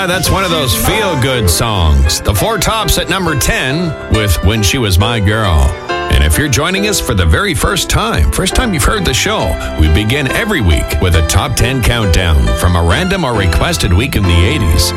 Yeah, that's one of those feel-good songs. The Four Tops at number 10 with When She Was My Girl. And if you're joining us for the very first time you've heard the show, we begin every week with a top 10 countdown from a random or requested week in the 80s.